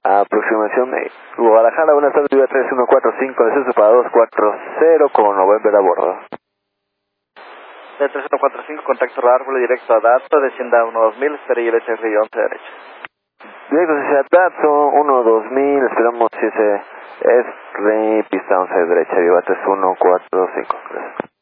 Aproximación Guadalajara, buenas tardes, Viva 3145, descenso para 240 con November a bordo. De 3145, contacto radar, vuelo directo a Dato, descienda a 12000, espera y el SRI 11 derecha. Directo hacia Datsun, 12000, esperamos si ese es pista 11 derecha, Viva 3145. Gracias.